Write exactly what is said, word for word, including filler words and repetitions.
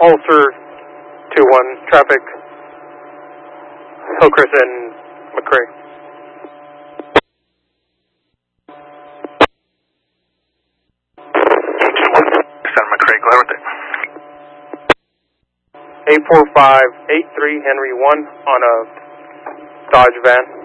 Ulster two one traffic, Hillcrest and McCrae. Send McCrae, go ahead with it. eight four five eight three Henry one on a Dodge van.